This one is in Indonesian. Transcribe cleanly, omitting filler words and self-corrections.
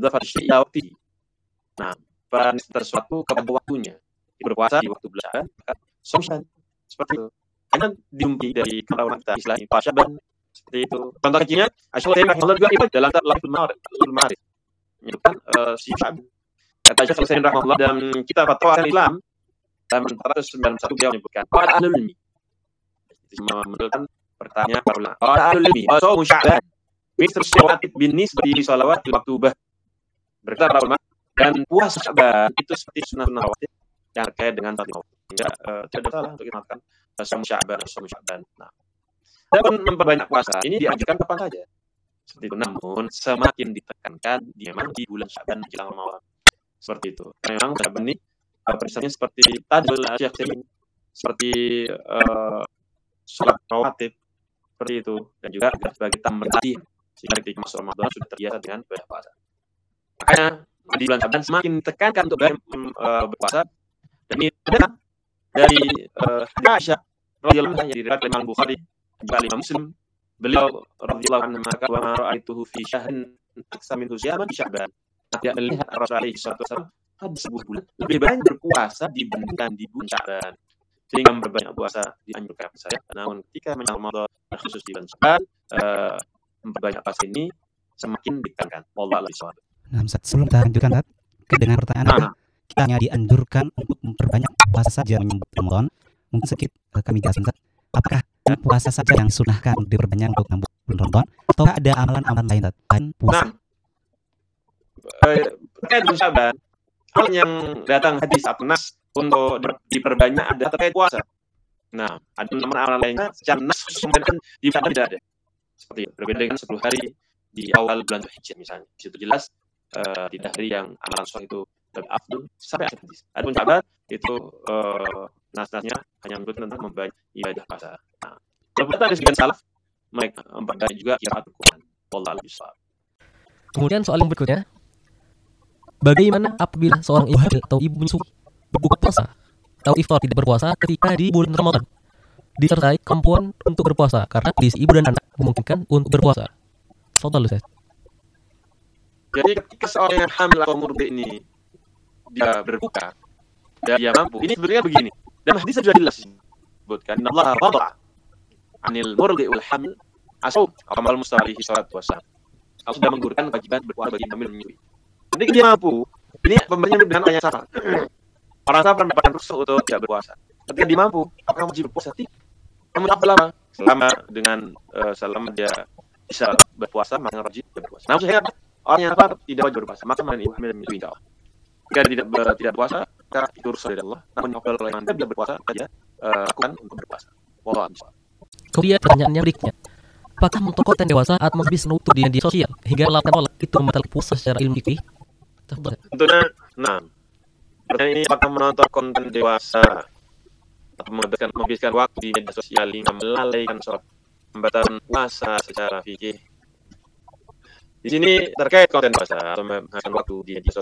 idzafat syai' ila waqtihi. Nah, penisbatan sesuatu kepada waktunya. Berpuasa di waktu bulan Sya'ban, maka shaum Sya'ban. Seperti itu. Karena dijumpai dari ulama kita Islami puasa Sya'ban seperti itu. Contoh kecilnya, Asy-Syaikh rahimahullah juga itu dalam Lathul Ma'arif menyebutkan si Sya'ban. Kata Syekh Al-Utsaimin rahimahullah dalam kitab Fatwa Islam dalam 491 beliau menyebutkan qala ahlul ilmi. Menunjukkan pertanyaan para ulama. Qala ahlul ilmi, shaum Sya'ban misal syawatib bin nisbati li shalawatil maktubah. Berkata para ulama, dan puasa Sya'ban itu seperti sunnah-sunnah rawatib yang terkait dengan salat maut. Tidak ada salah untuk kita mengatakan shaum Sya'ban. Nah, dan memperbanyak puasa ini dianjurkan kapan saja. Seperti itu. Namun semakin ditekankan memang di bulan Sya'ban menjelang Ramadan. Seperti itu. Memang Sya'ban ini peristiwanya seperti tadi Syekh Jamin, seperti salat rawatib seperti itu, dan juga sebagai tambahan sehingga ketika masuk Ramadan sudah terbiasa dengan ibadah puasa. Makanya di bulan Sya'ban semakin ditekankan untuk berpuasa. Dan ini adalah dari Aisyah radhiyallahu anha yang diriwayatkan Imam Bukhari juga Imam Muslim. Beliau radhiyallahu anhu maka wa ma ra'aituhu fi syahrin aktsar min siyaman fi Sya'ban. Tidak melihat Rasulullah SAW pada sebuah bulan lebih banyak berpuasa dibandingkan di bulan Sya'ban. Sehingga memperbanyak puasa dianjurkan saya. Namun ketika menjelang Ramadan khusus di bulan Sya'ban, memperbanyak puasa ini semakin ditekankan. Wallahu a'lam. Nah, sebelum kita lanjutkan dengan pertanyaan kita hanya dianjurkan untuk memperbanyak puasa saja menyambut Ramadan. Mungkin sedikit kami jelaskan, apakah puasa saja yang disunahkan diperbanyak untuk menyambut bulan Ramadan, atau ada amalan-amalan lain selain puasa? Terkait dengan Sya'ban, hal yang datang hadis atau nas untuk diperbanyak ada terkait puasa. Nah, ada amalan lainnya secara nas kemudian di Sya'ban tidak ada. Seperti berbeda dengan 10 hari di awal bulan Dzulhijjah misalnya. Di situ jelas tidak hari yang amalan soleh itu lebih afdal sampai akhir hadis. Adapun Sya'ban itu nas-nasnya hanya menyebutkan tentang memperbanyak ibadah puasa. Nah, beberapa dari sebagian salaf mereka memperbanyak juga qiraat Al-Qur'an. Wallahu a'lam. Kemudian soal yang berikutnya, bagaimana apabila seorang ibu hamil atau ibu menyusui berbuka puasa atau iftar tidak berpuasa ketika di bulan Ramadan, disertai kemampuan untuk berpuasa karena kondisi ibu dan anak memungkinkan untuk berpuasa? Tafadhal Ustaz. Jadi ketika seorang yang hamil atau murdi ini dia berbuka dan dia mampu, ini sebenarnya begini. Dan hadis sudah jelas disebutkan, innallaha wada'a 'anil murdi wal hamil as-shaum amal mustalihi salatu wassalam. Allah sudah menggugurkan kewajiban berpuasa bagi hamil dan menyusui. Ketika dia mampu, ini pemberian dengan orang yang safar. Orang safar mendapatkan rukhsah untuk tidak berpuasa. Ketika dia mampu, apakah wajib berpuasa? Tidak. Namun apa lama? Selama dia bisa berpuasa, maka wajib berpuasa. Namun saya orang yang safar tidak wajib berpuasa, maka mana ibu hamil dan menyusui insya Allah. Jika tidak berpuasa, maka itu rukhsah dari Allah. Namun kalau yang tidak berpuasa, dia lakukan untuk berpuasa. Wallahu a'lam. Kemudian pertanyaan yang berikutnya, apakah menonton konten dewasa atau menghabis nutur di media sosial hingga melakukan itu membatalkan puasa secara ilmu fikih? Tentunya, pertanyaan ini apakah menonton konten dewasa atau menghabiskan waktu di media sosial hingga melalaikan sholat membatalkan puasa secara fikih? Di sini terkait konten dewasa atau menghabiskan waktu di media